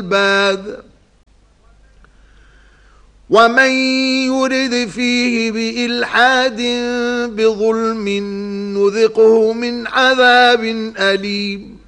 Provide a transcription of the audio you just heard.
الألباب ومن يرد فيه بإلحاد بظلم نذقه من عذاب أليم